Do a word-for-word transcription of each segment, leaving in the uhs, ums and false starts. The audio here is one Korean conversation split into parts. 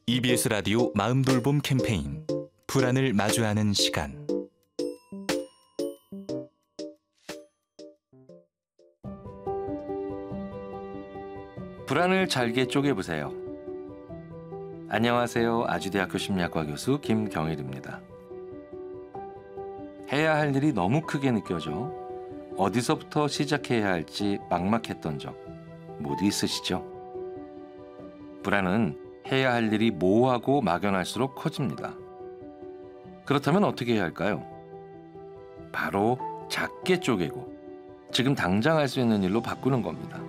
이비에스 라디오 마음돌봄 캠페인 불안을 마주하는 시간. 불안을 잘게 쪼개보세요. 안녕하세요. 아주대학교 심리학과 교수 김경일입니다. 해야 할 일이 너무 크게 느껴져 어디서부터 시작해야 할지 막막했던 적 모두 있으시죠? 불안은 해야 할 일이 모호하고 막연할수록 커집니다. 그렇다면 어떻게 해야 할까요? 바로 작게 쪼개고 지금 당장 할 수 있는 일로 바꾸는 겁니다.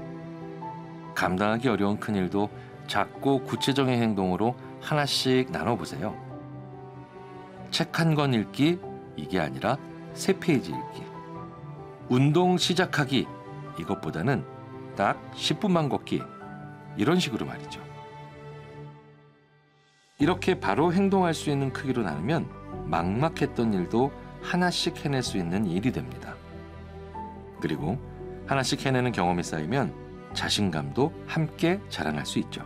감당하기 어려운 큰일도 작고 구체적인 행동으로 하나씩 나눠보세요. 책 한 권 읽기, 이게 아니라 세 페이지 읽기. 운동 시작하기, 이것보다는 딱 십 분만 걷기, 이런 식으로 말이죠. 이렇게 바로 행동할 수 있는 크기로 나누면 막막했던 일도 하나씩 해낼 수 있는 일이 됩니다. 그리고 하나씩 해내는 경험이 쌓이면 자신감도 함께 자라날 수 있죠.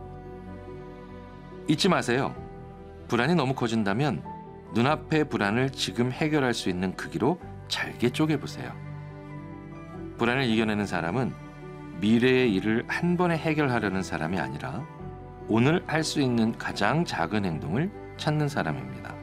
잊지 마세요. 불안이 너무 커진다면 눈앞의 불안을 지금 해결할 수 있는 크기로 잘게 쪼개보세요. 불안을 이겨내는 사람은 미래의 일을 한 번에 해결하려는 사람이 아니라 오늘 할 수 있는 가장 작은 행동을 찾는 사람입니다.